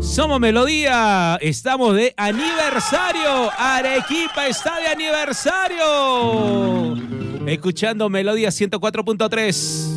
Somos Melodía, estamos de aniversario. Arequipa está de aniversario. Escuchando Melodía 104.3.